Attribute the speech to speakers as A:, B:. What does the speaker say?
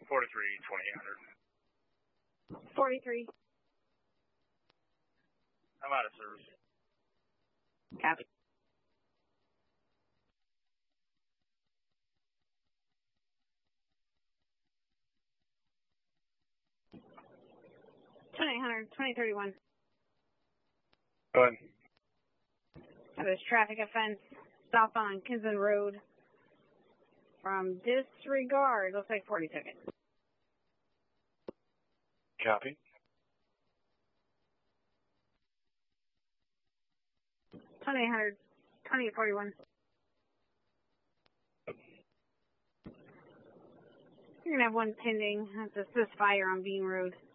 A: 43, 2800.
B: 43.
A: I'm out of service.
B: Copy. $2,800, 2031.
A: Go ahead.
B: There's traffic offense stop on Kinsman Road. From disregard, looks like 40 tickets.
A: Copy.
B: 2800, 2841. You're going to have one pending. That's a cis fire on Bean Road.